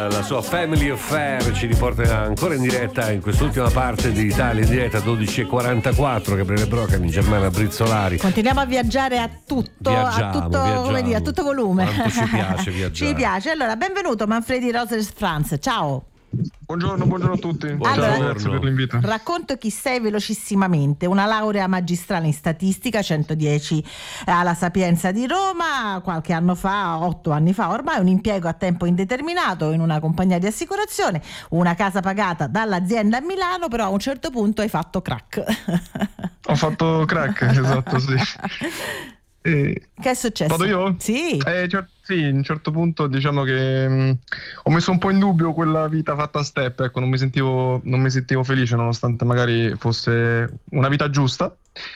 La sua Family Affair ci riporta ancora in diretta in quest'ultima parte di Italia in diretta 12:44. Gabriele Broccoli, Germana Brizzolari. Continuiamo a viaggiare a tutto, come dire, a tutto volume. Quanto ci piace viaggiare. Ci piace. Allora, benvenuto Manfredi Rosers Franz. Ciao. Buongiorno a tutti. Allora, grazie per l'invito. Racconto chi sei velocissimamente. Una laurea magistrale in statistica, 110 alla Sapienza di Roma, qualche anno fa, 8 anni fa ormai, un impiego a tempo indeterminato in una compagnia di assicurazione, una casa pagata dall'azienda a Milano, però a un certo punto hai fatto crack. Ho fatto crack, esatto, sì. Che è successo? Vado io? Sì. Sì, a un certo punto diciamo che ho messo un po' in dubbio quella vita fatta a step, ecco, non mi sentivo felice nonostante magari fosse una vita giusta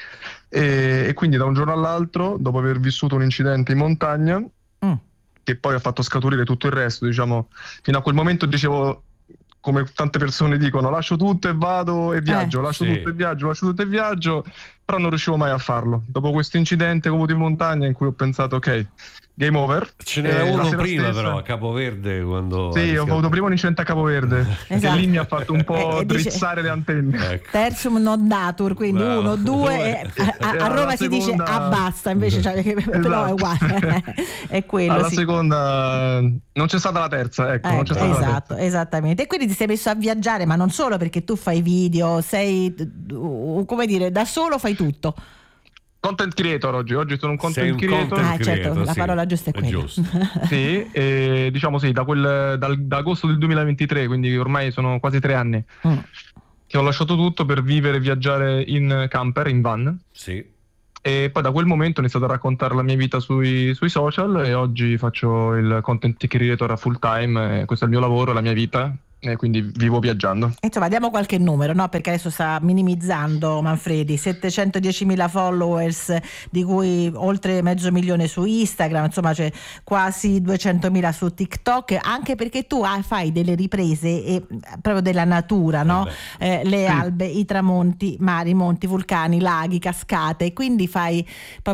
e quindi da un giorno all'altro, dopo aver vissuto un incidente in montagna che poi ha fatto scaturire tutto il resto, diciamo, fino a quel momento dicevo, come tante persone dicono, lascio tutto e vado e viaggio, lascio tutto e viaggio, però non riuscivo mai a farlo. Dopo questo incidente che ho avuto in montagna in cui ho pensato ok, game over. Ce n'era uno prima però a Capoverde quando... Sì, ho avuto prima un incidente a Capoverde, esatto. Che lì mi ha fatto un po' drizzare le antenne. Ecco. Tertium non datur, quindi 1, 2 a Roma si dice abbasta, invece però è uguale. È quello. Alla seconda non c'è stata la terza, ecco, non c'è stata la terza. Esattamente. E quindi ti sei messo a viaggiare, ma non solo perché tu fai video, sei, come dire, da solo fai tutto. Content creator oggi sono un content creator. Certo, la parola giusta è quella. Giusto. Sì, diciamo sì, da agosto del 2023, quindi ormai sono quasi 3 anni che ho lasciato tutto per vivere e viaggiare in camper, in van. Sì. E poi da quel momento ho iniziato a raccontare la mia vita sui social e oggi faccio il content creator a full time, questo è il mio lavoro, la mia vita. E quindi vivo viaggiando. Insomma, diamo qualche numero, no? Perché adesso sta minimizzando Manfredi, 710.000 followers, di cui oltre 500.000 su Instagram, insomma c'è quasi 200.000 su TikTok, anche perché tu fai delle riprese proprio della natura, no? Le albe, i tramonti, mari, monti, vulcani, laghi, cascate, quindi fai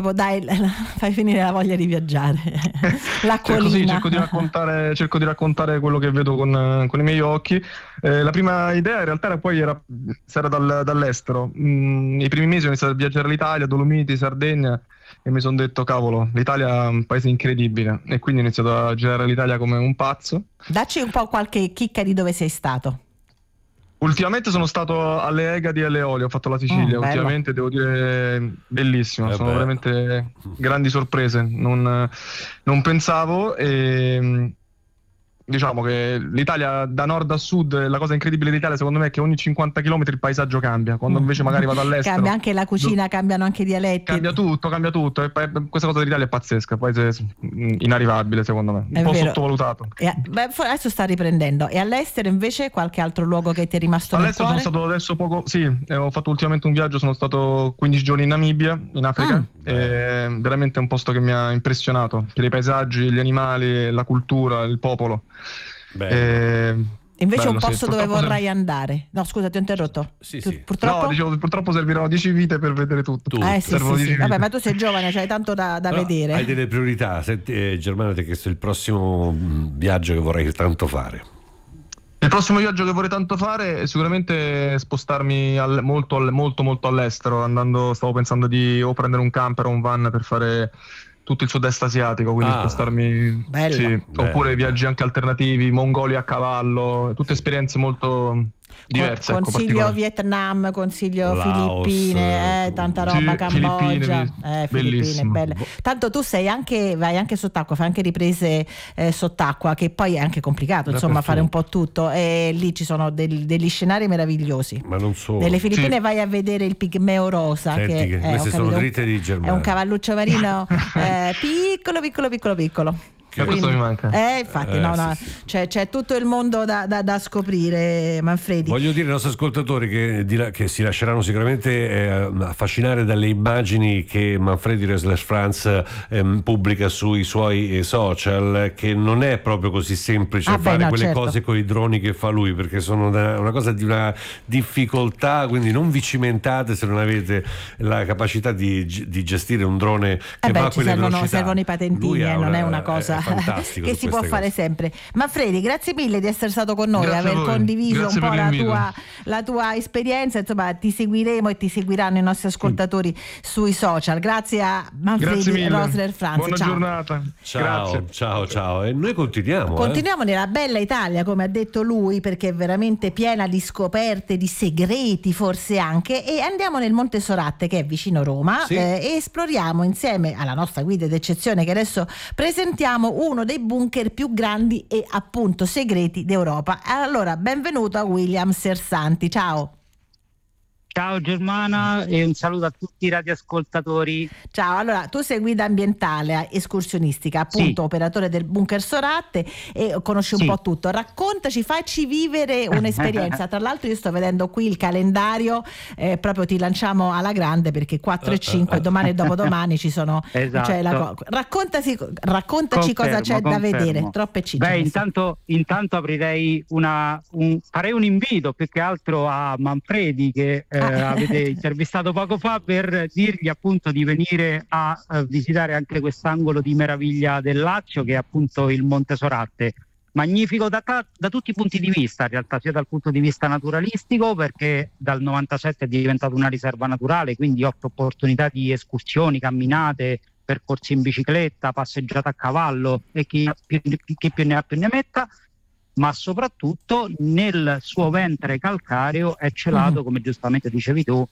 finire la voglia di viaggiare. L'acquolina. Cerco di raccontare quello che vedo con i miei occhi. La prima idea in realtà era dall'estero. I primi mesi ho iniziato a viaggiare all'Italia, Dolomiti, Sardegna, e mi sono detto cavolo, l'Italia è un paese incredibile, e quindi ho iniziato a girare l'Italia come un pazzo. Dacci un po' qualche chicca di dove sei stato. Ultimamente sono stato alle Egadi e alle Eolie, ho fatto la Sicilia. Ultimamente devo dire bellissimo, sono veramente grandi sorprese, non pensavo. Diciamo che l'Italia da nord a sud, la cosa incredibile dell'Italia secondo me è che ogni 50 km il paesaggio cambia, quando invece magari vado all'estero cambia anche la cucina, cambiano anche i dialetti, cambia tutto, e questa cosa dell'Italia è pazzesca, poi è inarrivabile secondo me, un po' sottovalutato. Adesso sta riprendendo. E all'estero invece qualche altro luogo che ti è rimasto nel cuore? All'estero sono stato adesso poco, ho fatto ultimamente un viaggio, sono stato 15 giorni in Namibia, in Africa, e veramente è un posto che mi ha impressionato per i paesaggi, gli animali, la cultura, il popolo. Invece un posto dove vorrai andare. No, scusa, ti ho interrotto. Sì. Purtroppo? No, dicevo, purtroppo serviranno 10 vite per vedere tutto. Sì. Vabbè, ma tu sei giovane, c'hai tanto da vedere. Hai delle priorità. Senti, Germano ti ha chiesto il prossimo viaggio che vorrei tanto fare. Il prossimo viaggio che vorrei tanto fare è sicuramente spostarmi molto all'estero. Stavo pensando di o prendere un camper o un van per fare tutto il sud-est asiatico, quindi spostarmi, oppure viaggi anche alternativi, Mongolia a cavallo, tutte esperienze molto diverse. Consiglio Vietnam, consiglio Laos, Filippine, tanta roba, Cambogia, Filippine, belle. Tanto tu vai anche sott'acqua, fai anche riprese sott'acqua, che poi è anche complicato, insomma, fare un po' tutto, e lì ci sono degli scenari meravigliosi. Ma non solo. Nelle Filippine vai a vedere il pigmeo rosa. Senti, che queste sono dritte di Germania. È un cavalluccio marino piccolo. Questo mi manca. Infatti, c'è tutto il mondo da scoprire, Manfredi. Voglio dire ai nostri ascoltatori che si lasceranno sicuramente affascinare dalle immagini che Manfredi Rosler-Franz pubblica sui suoi social, che non è proprio così semplice fare quelle cose con i droni che fa lui, perché sono una cosa di una difficoltà, quindi non vi cimentate se non avete la capacità di gestire un drone che va a quelle velocità. Servono i patentini, non è una cosa fantastico che si può fare sempre. Manfredi, grazie mille di essere stato con noi, Grazie aver condiviso un po' l'invito. la tua esperienza. Insomma, ti seguiremo e ti seguiranno i nostri ascoltatori sui social. Grazie a Manfredi Rosler-Franz. Buona giornata. Ciao. E noi continuiamo. Continuiamo nella bella Italia, come ha detto lui, perché è veramente piena di scoperte, di segreti forse anche, e andiamo nel Monte Soracte, che è vicino Roma, e esploriamo insieme alla nostra guida d'eccezione, che adesso presentiamo, uno dei bunker più grandi e appunto segreti d'Europa. Allora, benvenuto a William Sersanti. Ciao. Ciao Germana e un saluto a tutti i radioascoltatori. Ciao, allora tu sei guida ambientale escursionistica, appunto, sì, operatore del bunker Soracte, e conosci un po' tutto. Raccontaci, facci vivere un'esperienza. Tra l'altro io sto vedendo qui il calendario, proprio ti lanciamo alla grande, perché 4 e 5 domani e dopodomani ci sono. Esatto. Raccontaci confermo, cosa c'è da vedere. Troppe cicce. Beh, intanto aprirei farei un invito più che altro a Manfredi, che avete intervistato poco fa, per dirgli appunto di venire a visitare anche quest'angolo di meraviglia del Lazio, che è appunto il Monte Soracte. Magnifico da tutti i punti di vista, in realtà, sia dal punto di vista naturalistico, perché dal 97 è diventato una riserva naturale, quindi offre opportunità di escursioni, camminate, percorsi in bicicletta, passeggiate a cavallo, e chi più ne ha più ne metta. Ma soprattutto nel suo ventre calcareo è celato, come giustamente dicevi tu,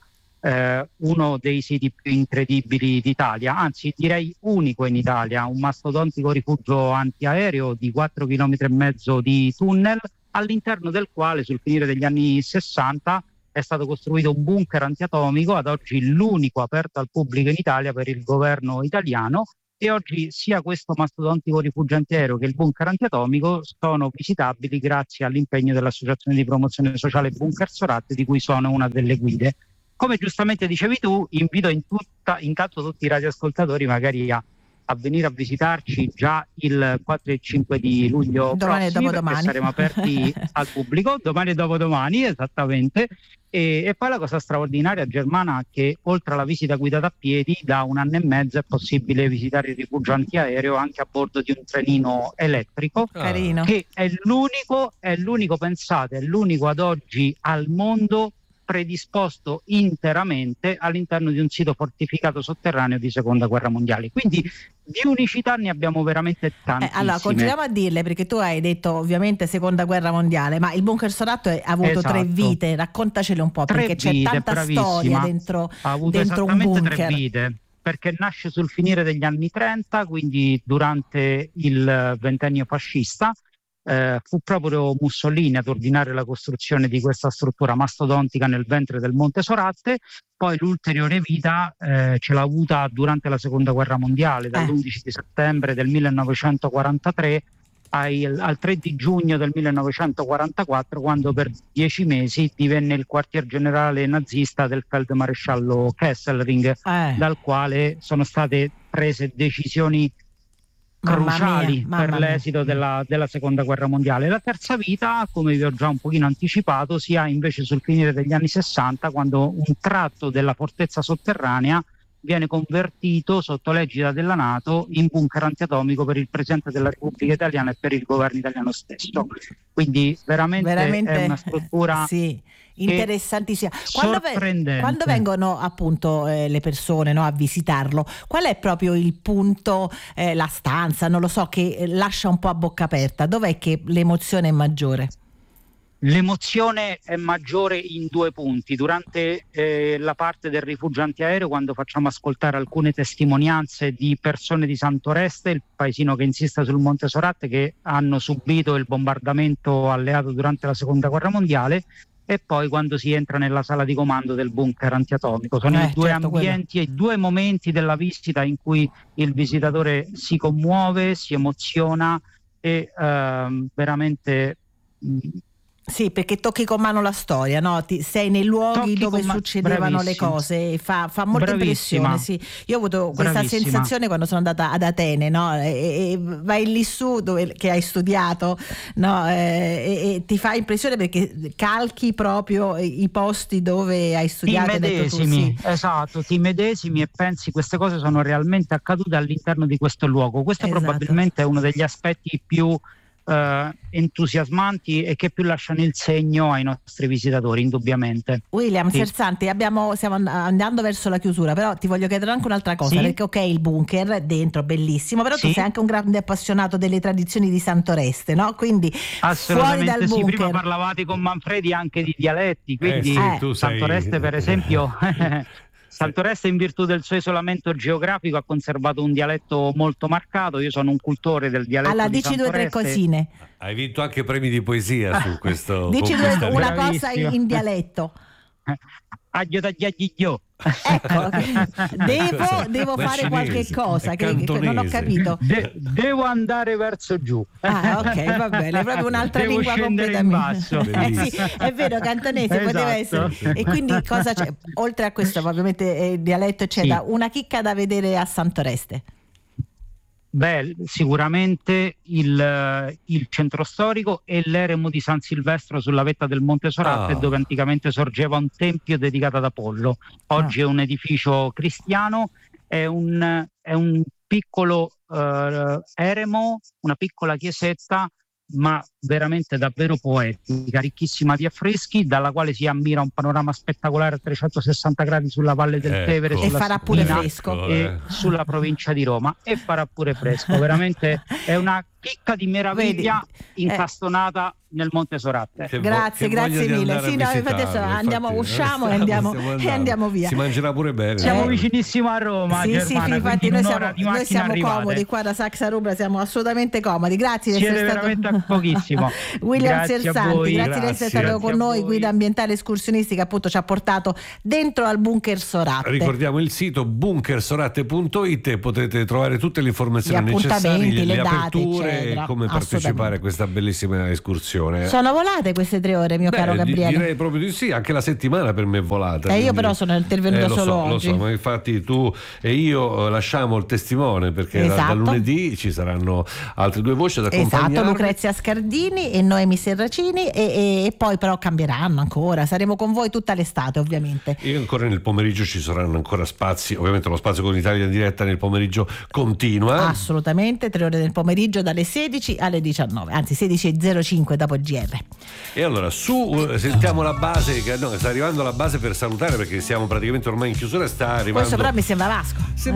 uno dei siti più incredibili d'Italia, anzi direi unico in Italia, un mastodontico rifugio antiaereo di 4,5 km di tunnel, all'interno del quale sul finire degli anni 60 è stato costruito un bunker antiatomico, ad oggi l'unico aperto al pubblico in Italia per il governo italiano. E oggi sia questo mastodontico rifugio antiaereo che il bunker antiatomico sono visitabili grazie all'impegno dell'Associazione di Promozione Sociale Bunker Soracte, di cui sono una delle guide. Come giustamente dicevi tu, invito intanto tutti i radioascoltatori magari a venire a visitarci già il 4 e 5 di luglio domani prossimi, e dopodomani. perché saremo aperti al pubblico domani e dopodomani, esattamente. E poi la cosa straordinaria, Germana, è che oltre alla visita guidata a piedi, da 1 anno e mezzo è possibile visitare il rifugio antiaereo anche a bordo di un trenino elettrico, Carino. che è l'unico, pensate, è l'unico ad oggi al mondo predisposto interamente all'interno di un sito fortificato sotterraneo di seconda guerra mondiale. Quindi di unicità ne abbiamo veramente tantissime. Allora continuiamo a dirle, perché tu hai detto ovviamente seconda guerra mondiale, ma il bunker Soracte ha avuto 3 vite, raccontacele un po', perché c'è tanta storia dentro un bunker. 3 vite, perché nasce sul finire degli anni 30, quindi durante il ventennio fascista. Fu proprio Mussolini ad ordinare la costruzione di questa struttura mastodontica nel ventre del Monte Soracte. Poi l'ulteriore vita ce l'ha avuta durante la seconda guerra mondiale, dall'11 di settembre del 1943 al 3 di giugno del 1944, quando per 10 mesi divenne il quartier generale nazista del feldmaresciallo Kesselring, dal quale sono state prese decisioni cruciali per l'esito della seconda guerra mondiale. La terza vita, come vi ho già un pochino anticipato, si ha invece sul finire degli anni 60, quando un tratto della fortezza sotterranea viene convertito sotto l'egida della NATO in bunker antiatomico per il Presidente della Repubblica Italiana e per il governo italiano stesso. Quindi veramente è una struttura interessantissima. Sorprendente. Quando vengono appunto le persone a visitarlo, qual è proprio il punto, la stanza, non lo so, che lascia un po' a bocca aperta? Dov'è che l'emozione è maggiore? L'emozione è maggiore in 2 punti. Durante la parte del rifugio antiaereo, quando facciamo ascoltare alcune testimonianze di persone di Santoreste, il paesino che insiste sul Monte Soracte, che hanno subito il bombardamento alleato durante la seconda guerra mondiale, e poi quando si entra nella sala di comando del bunker antiatomico. Sono i 2 ambienti e i 2 momenti della visita in cui il visitatore si commuove, si emoziona e veramente Sì, perché tocchi con mano la storia, no? Sei nei luoghi dove succedevano le cose, fa molta impressione. Sì. Io ho avuto questa sensazione quando sono andata ad Atene, no? E vai lì su che hai studiato, no? E ti fa impressione perché calchi proprio i posti dove hai studiato. Ti medesimi, esatto, ti medesimi e pensi queste cose sono realmente accadute all'interno di questo luogo. Questo probabilmente è uno degli aspetti più entusiasmanti e che più lasciano il segno ai nostri visitatori, indubbiamente. William Sersanti, stiamo andando verso la chiusura, però ti voglio chiedere anche un'altra cosa, perché ok, il bunker dentro bellissimo, però tu sei anche un grande appassionato delle tradizioni di Santoreste, no? Quindi fuori dal bunker. Prima parlavate con Manfredi anche di dialetti, quindi Santoreste per esempio Santoreste, in virtù del suo isolamento geografico, ha conservato un dialetto molto marcato. Io sono un cultore del dialetto di Santoreste. Dici 2 o 3 cosine. Hai vinto anche premi di poesia su questo. Dici una cosa in dialetto. Ecco, devo fare qualche cosa che non ho capito. Devo andare verso giù. Ok, va bene, proprio un'altra lingua completamente. Sì, è vero, cantonese poteva essere. E quindi cosa c'è? Oltre a questo, ovviamente il dialetto c'è una chicca da vedere a Santoreste. Beh, sicuramente il centro storico e l'eremo di San Silvestro sulla vetta del Monte Sorate, dove anticamente sorgeva un tempio dedicato ad Apollo. Oggi è un edificio cristiano, è un piccolo eremo, una piccola chiesetta, ma veramente davvero poetica, ricchissima di affreschi, dalla quale si ammira un panorama spettacolare a 360 gradi sulla Valle del Tevere, e farà pure fresco, e sulla provincia di Roma, e farà pure fresco. Veramente è una chicca di meraviglia incastonata nel Monte Sorate. Grazie mille. Sì, no, adesso usciamo e andiamo via. Si mangerà pure bene. Siamo vicinissimo a Roma, Germana, infatti noi siamo comodi qua da Saxa Rubra, siamo assolutamente comodi. Grazie di essere stato veramente pochissimo. William Sersanti, grazie di essere stato con noi, guida ambientale escursionistica, appunto ci ha portato dentro al bunker Sorate. Ricordiamo il sito bunkersorate.it e potete trovare tutte le informazioni necessarie, le aperture e come partecipare a questa bellissima escursione. Sono volate queste 3 ore, mio caro Gabriele? Direi proprio di sì, anche la settimana per me è volata. Io però sono intervenuta solo oggi. Lo so, ma infatti tu e io lasciamo il testimone, perché da lunedì ci saranno altre 2 voci ad accompagnarmi. Esatto, Lucrezia Scardini e Noemi Serracini e poi però cambieranno ancora, saremo con voi tutta l'estate ovviamente. E ancora nel pomeriggio ci saranno ancora spazi, ovviamente lo spazio con Italia in diretta nel pomeriggio continua. Assolutamente, 3 ore del pomeriggio dalle 16 alle 19, anzi 16:05 dopo il GR. E allora sentiamo la base, sta arrivando la base per salutare, perché siamo praticamente ormai in chiusura, sta arrivando. Questo però mi sembra Vasco.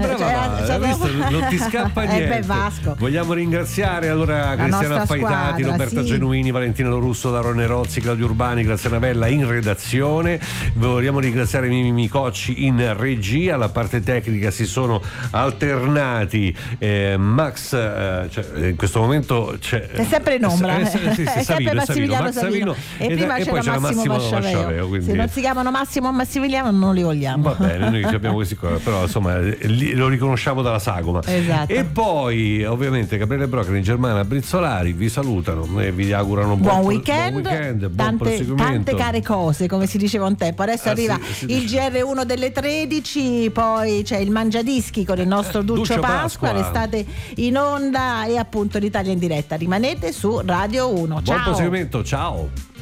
Non ti scappa niente. Vasco. Vogliamo ringraziare allora Cristiana Affaitati, Roberta Genuini, Valentina Lorusso, Darone Rozzi, Claudio Urbani, Graziana Bella in redazione. Vogliamo ringraziare Mimì Cocci in regia, la parte tecnica si sono alternati Max, in questo momento c'è sempre in ombra, è sempre Massimiliano Savino, e prima c'era Massimo Masciaveo. Quindi... se non si chiamano Massimo o Massimiliano non li vogliamo. Va bene, noi abbiamo questi qua, però insomma lo riconosciamo dalla sagoma. Esatto. E poi ovviamente Gabriele Broccheri, Germana Brizzolari vi salutano e vi augurano buon weekend, buon tante care cose, come si diceva un tempo. Adesso arriva il GR1 delle 13, poi c'è il Mangiadischi con il nostro Duccio Pasqua, restate in onda e appunto l'Italia in diretta. Rimanete su Radio 1. Ciao. Buon proseguimento, ciao.